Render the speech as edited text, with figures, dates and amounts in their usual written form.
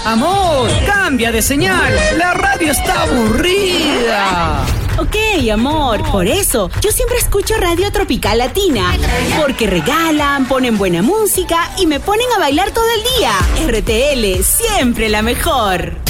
Amor, cambia de señal. La radio está aburrida. Ok, amor, por eso yo siempre escucho Radio Tropical Latina, porque regalan, ponen buena música y me ponen a bailar todo el día. RTL, siempre la mejor.